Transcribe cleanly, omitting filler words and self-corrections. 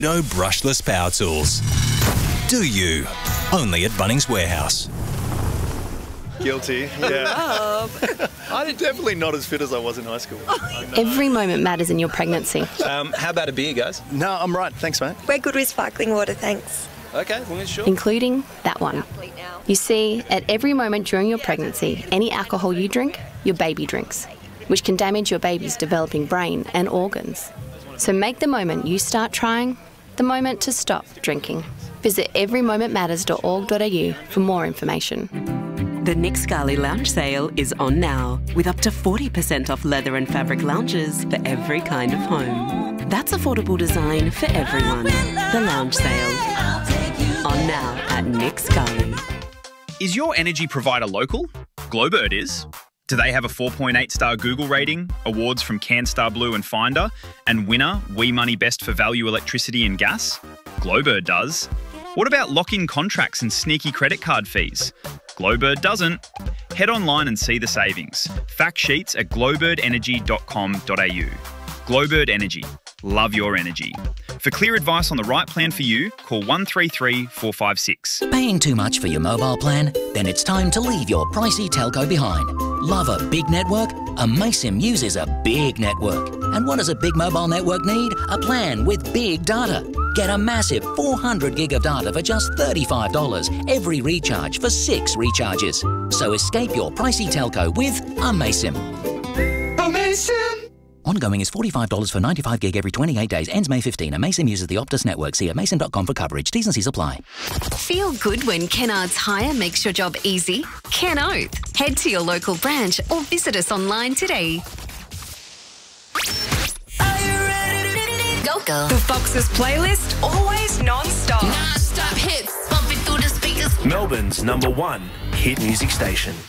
No brushless power tools. Do you? Only at Bunnings Warehouse. Guilty, yeah. I'm definitely not as fit as I was in high school. Every moment matters in your pregnancy. How about a beer, guys? No, I'm right. Thanks, mate. We're good with sparkling water, thanks. Okay, as long as you're sure. Including that one. You see, at every moment during your pregnancy, any alcohol you drink, your baby drinks, which can damage your baby's developing brain and organs. So make the moment you start trying the moment to stop drinking. Visit everymomentmatters.org.au for more information. The Nick Scali Lounge Sale is on now, with up to 40% off leather and fabric lounges for every kind of home. That's affordable design for everyone. The Lounge Sale. On now at Nick Scali. Is your energy provider local? Glowbird is. Do they have a 4.8-star Google rating, awards from CanStar Blue and Finder, and winner We Money Best for Value Electricity and Gas? Glowbird does. What about lock-in contracts and sneaky credit card fees? Glowbird doesn't. Head online and see the savings. Fact sheets at glowbirdenergy.com.au. Glowbird Energy. Love your energy. For clear advice on the right plan for you, call 133 456. Paying too much for your mobile plan? Then it's time to leave your pricey telco behind. Love a big network? Amaysim uses a big network. And what does a big mobile network need? A plan with big data. Get a massive 400 gig of data for just $35 every recharge for 6 recharges. So escape your pricey telco with Amaysim. Amaysim! Ongoing is $45 for 95 gig every 28 days. Ends May 15. Amaysim uses the Optus network. See amaysim.com for coverage. T's and C's apply. Feel good when Kennards Hire makes your job easy? Ken Oath. Head to your local branch or visit us online today. Go. The Foxes playlist, always non-stop. Non-stop hits, bumping through the speakers. Melbourne's #1 hit music station.